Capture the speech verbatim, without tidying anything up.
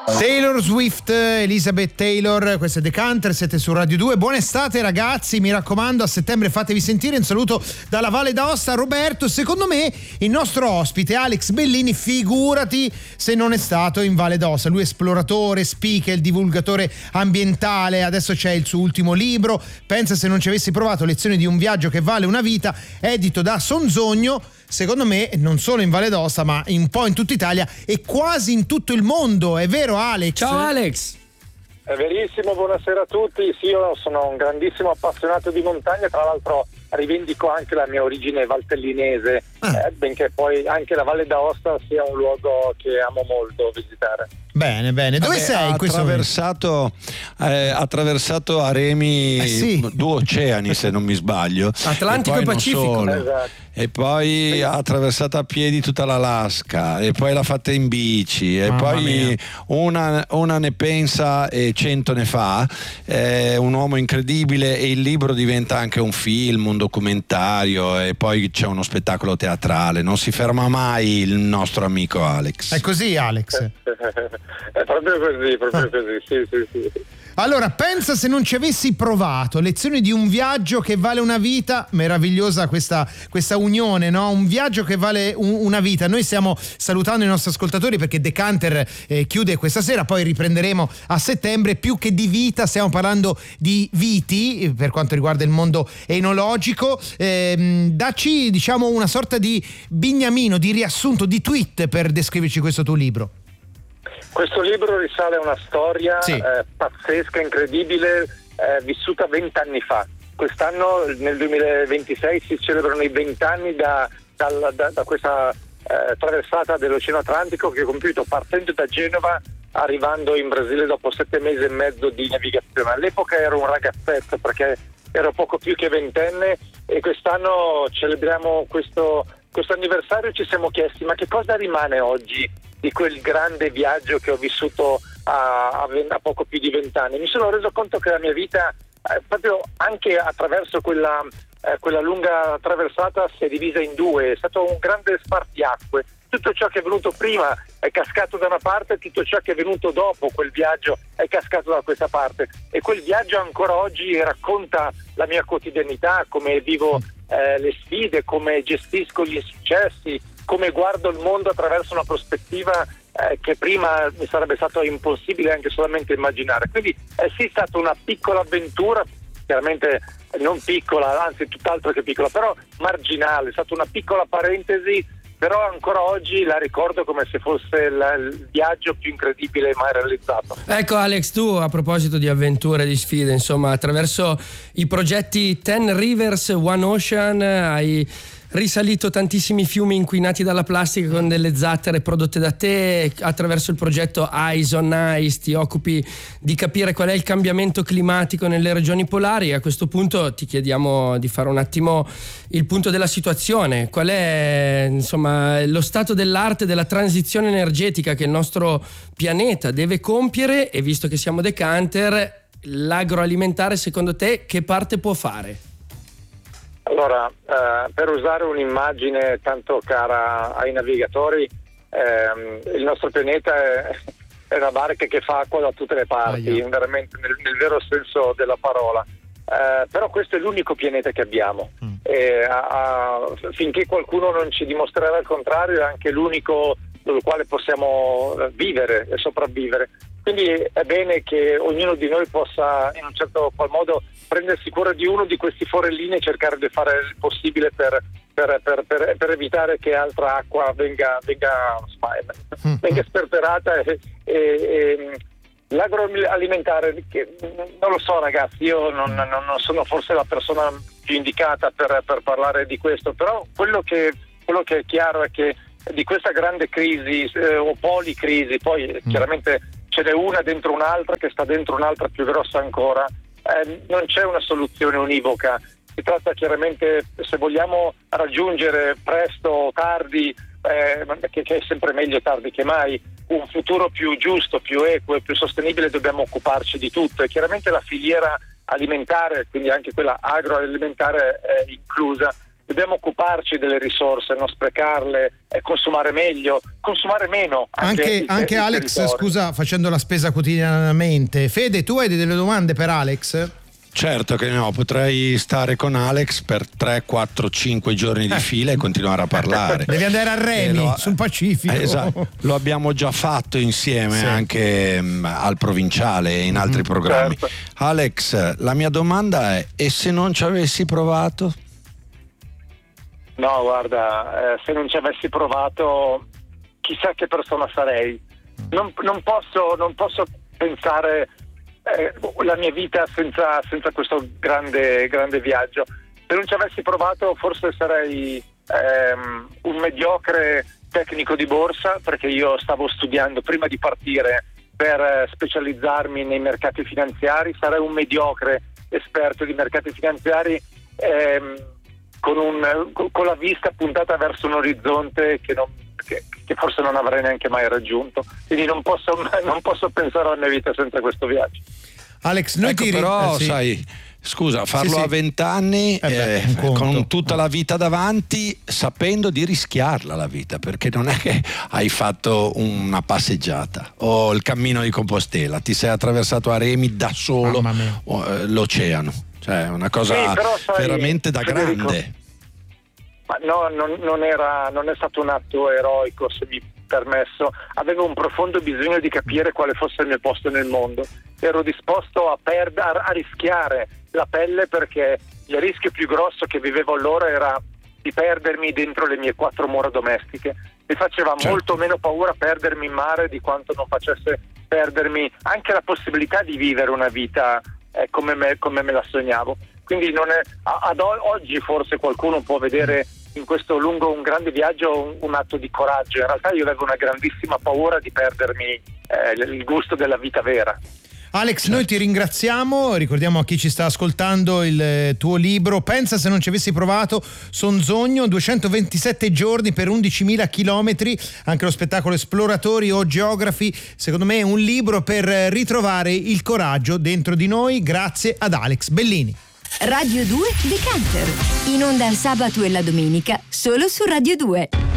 Taylor Swift, Elizabeth Taylor, questo è Decanter, siete su Radio due. Buona estate ragazzi, mi raccomando, a settembre fatevi sentire. Un saluto dalla Valle d'Aosta. Roberto, secondo me il nostro ospite Alex Bellini, figurati se non è stato in Valle d'Aosta. Lui è esploratore, speaker, divulgatore ambientale, adesso c'è il suo ultimo libro, Pensa se non ci avessi provato, lezioni di un viaggio che vale una vita, edito da Sonzogno. Secondo me non solo in Valle d'Aosta ma un po' in tutta Italia e quasi in tutto il mondo, è vero Alex? Ciao Alex! È verissimo, buonasera a tutti. Sì, io sono un grandissimo appassionato di montagna, tra l'altro rivendico anche la mia origine valtellinese, ah. eh, benché poi anche la Valle d'Aosta sia un luogo che amo molto visitare. Bene, bene. Dove Vabbè, sei in questo attraversato, eh, attraversato a remi eh sì. due oceani se non mi sbaglio, Atlantico e, e Pacifico. Esatto. E poi sì. ha attraversato a piedi tutta l'Alaska e poi l'ha fatta in bici e Mamma poi una, una ne pensa e cento ne fa. È un uomo incredibile e il libro diventa anche un film, un documentario e poi c'è uno spettacolo teatrale. Non si ferma mai il nostro amico Alex. È così Alex? È proprio così, proprio ah. così, sì, sì, sì. Allora, pensa se non ci avessi provato, lezioni di un viaggio che vale una vita, meravigliosa questa, questa unione, no? Un viaggio che vale un, una vita. Noi stiamo salutando i nostri ascoltatori perché Decanter eh, chiude questa sera, poi riprenderemo a settembre. Più che di vita stiamo parlando di viti per quanto riguarda il mondo enologico. Eh, dacci, diciamo, una sorta di bignamino, di riassunto, di tweet per descriverci questo tuo libro. Questo libro risale a una storia sì. eh, pazzesca, incredibile, eh, vissuta vent'anni fa. Quest'anno, nel duemilaventisei, si celebrano i vent'anni da, da, da, da questa eh, traversata dell'Oceano Atlantico che ho compiuto partendo da Genova, arrivando in Brasile dopo sette mesi e mezzo di navigazione. All'epoca ero un ragazzetto perché ero poco più che ventenne e quest'anno celebriamo questo, questo anniversario e ci siamo chiesti ma che cosa rimane oggi di quel grande viaggio che ho vissuto a, a, a poco più di vent'anni. Mi sono reso conto che la mia vita, eh, proprio anche attraverso quella, eh, quella lunga traversata, si è divisa in due. È stato un grande spartiacque. Tutto ciò che è venuto prima è cascato da una parte, tutto ciò che è venuto dopo quel viaggio è cascato da questa parte. E quel viaggio ancora oggi racconta la mia quotidianità, come vivo eh, le sfide, come gestisco gli insuccessi, come guardo il mondo attraverso una prospettiva eh, che prima mi sarebbe stato impossibile anche solamente immaginare. Quindi è sì stata una piccola avventura, chiaramente non piccola, anzi tutt'altro che piccola, però marginale, è stata una piccola parentesi, però ancora oggi la ricordo come se fosse la, il viaggio più incredibile mai realizzato. Ecco Alex, tu a proposito di avventure, di sfide, insomma, attraverso i progetti Ten Rivers, One Ocean hai risalito tantissimi fiumi inquinati dalla plastica con delle zattere prodotte da te. Attraverso il progetto Eyes on Ice ti occupi di capire qual è il cambiamento climatico nelle regioni polari. A questo punto ti chiediamo di fare un attimo il punto della situazione. Qual è, insomma, lo stato dell'arte della transizione energetica che il nostro pianeta deve compiere, e visto che siamo Decanter, l'agroalimentare secondo te che parte può fare? Allora, eh, per usare un'immagine tanto cara ai navigatori, ehm, il nostro pianeta è, è una barca che fa acqua da tutte le parti, ah, yeah. veramente nel, nel vero senso della parola. Eh, però questo è l'unico pianeta che abbiamo. Mm. E a, a, finché qualcuno non ci dimostrerà il contrario, è anche l'unico sul quale possiamo vivere e sopravvivere. Quindi è bene che ognuno di noi possa in un certo qual modo prendersi cura di uno di questi forellini e cercare di fare il possibile per, per, per, per, per evitare che altra acqua venga, venga, venga sperperata. E, e, e l'agroalimentare, che, non lo so ragazzi, io non, non, non sono forse la persona più indicata per, per parlare di questo, però quello che, quello che è chiaro è che di questa grande crisi eh, o policrisi, poi mm. chiaramente ce n'è una dentro un'altra che sta dentro un'altra più grossa ancora, eh, non c'è una soluzione univoca. Si tratta chiaramente, se vogliamo raggiungere presto o tardi, eh, che, che è sempre meglio tardi che mai, un futuro più giusto, più equo e più sostenibile, dobbiamo occuparci di tutto, e chiaramente la filiera alimentare, quindi anche quella agroalimentare, è inclusa. dobbiamo occuparci delle risorse, non sprecarle, e consumare meglio, consumare meno. Anche, anche, anche Alex, territori. Scusa, facendo la spesa quotidianamente. Fede, tu hai delle domande per Alex? Certo che no, potrei stare con Alex per tre, quattro, cinque giorni di eh. fila e continuare a parlare. Devi andare a Remi, lo, sul Pacifico. Eh, esatto, lo abbiamo già fatto insieme, sì. anche um, al Provinciale e in altri mm, programmi. Certo. Alex, la mia domanda è: e se non ci avessi provato? No, guarda, eh, se non ci avessi provato, chissà che persona sarei. Non, non posso, non posso pensare eh, la mia vita senza, senza questo grande, grande viaggio. Se non ci avessi provato, forse sarei ehm, un mediocre tecnico di borsa, perché io stavo studiando prima di partire per specializzarmi nei mercati finanziari. Sarei un mediocre esperto di mercati finanziari, ehm, Con, un, con la vista puntata verso un orizzonte che, non, che, che forse non avrei neanche mai raggiunto, quindi non posso, non posso pensare alla mia vita senza questo viaggio. Alex, noi ecco, ti però eh, sì. sai, scusa, farlo sì, sì. a vent'anni eh beh, eh, con tutta la vita davanti, sapendo di rischiarla la vita, perché non è che hai fatto una passeggiata o il cammino di Compostela, ti sei attraversato a remi da solo oh, l'oceano. Cioè, una cosa sì, però, sai, veramente da Federico, grande. Ma no, non, non era, non è stato un atto eroico, se mi permesso. Avevo un profondo bisogno di capire quale fosse il mio posto nel mondo. Ero disposto a, perd- a rischiare la pelle, perché il rischio più grosso che vivevo allora era di perdermi dentro le mie quattro mura domestiche. Mi faceva certo. molto meno paura perdermi in mare di quanto non facesse perdermi anche la possibilità di vivere una vita Eh, come, me, come me la sognavo. Quindi non è, ad oggi forse qualcuno può vedere in questo lungo un grande viaggio un, un atto di coraggio. In realtà io avevo una grandissima paura di perdermi eh, il gusto della vita vera. Alex, certo. noi ti ringraziamo, ricordiamo a chi ci sta ascoltando il tuo libro Pensa se non ci avessi provato, Sonzogno, duecentoventisette giorni per undicimila chilometri, anche lo spettacolo Esploratori o Geografi. Secondo me è un libro per ritrovare il coraggio dentro di noi. Grazie ad Alex Bellini. Radio due Decanter, in onda il sabato e la domenica solo su Radio due.